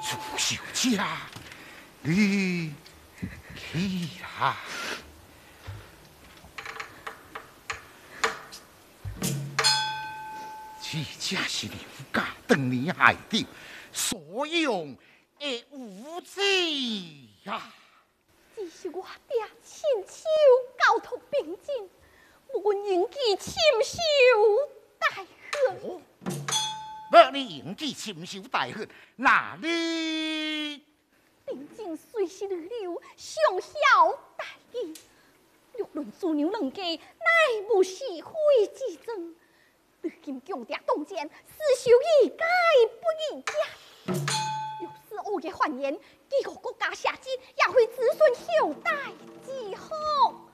朱秀家，你去啊！这家是刘家当年害的，所用的武器呀！ 只是我爹亲手交托并进，无引起亲手大恨。 要你引起亲手大恨，那你并进随时而流，上孝大义。若论主娘两家，乃无是非之争。如今强敌当前，死守一改不宜家。若是恶业传言，几个国家下旨，也会子孙后代之后。